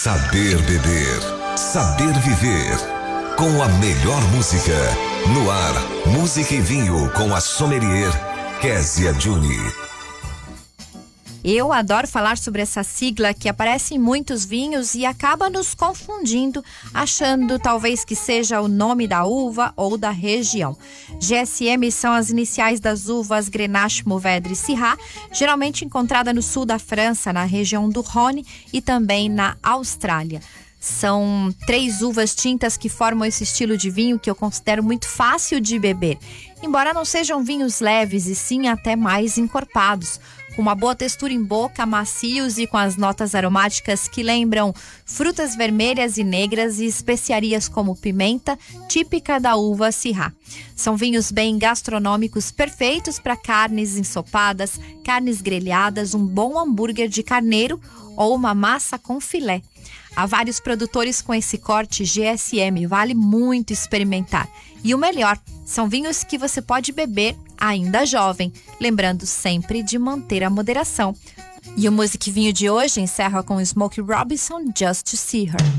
Saber beber, saber viver. Com a melhor música. No ar, música e vinho com a sommelier Kézia Juni. Eu adoro falar sobre essa sigla que aparece em muitos vinhos e acaba nos confundindo, achando talvez que seja o nome da uva ou da região. GSM são as iniciais das uvas Grenache, Mourvèdre e Syrah, geralmente encontrada no sul da França, na região do Rhône e também na Austrália. São 3 uvas tintas que formam esse estilo de vinho que eu considero muito fácil de beber, embora não sejam vinhos leves e sim até mais encorpados, com uma boa textura em boca, macios e com as notas aromáticas que lembram frutas vermelhas e negras e especiarias como pimenta, típica da uva Syrah. São vinhos bem gastronômicos, perfeitos para carnes ensopadas, carnes grelhadas, um bom hambúrguer de carneiro ou uma massa com filé. Há vários produtores com esse corte GSM, vale muito experimentar. E o melhor, são vinhos que você pode beber ainda jovem, lembrando sempre de manter a moderação. E o Música e Vinho de hoje encerra com Smokey Robinson, Just to See Her.